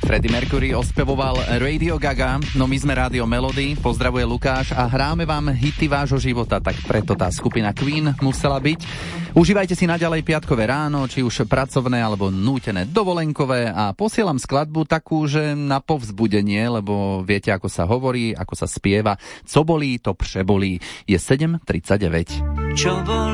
Freddie Mercury ospevoval Radio Gaga, no my sme Rádio Melody, pozdravuje Lukáš a hráme vám hity vášho života, tak preto tá skupina Queen musela byť. Užívajte si naďalej piatkové ráno, či už pracovné alebo nútené dovolenkové a posielam skladbu takú, že na povzbudenie, lebo viete, ako sa hovorí, ako sa spieva, co bolí, to přebolí. Je 7:39.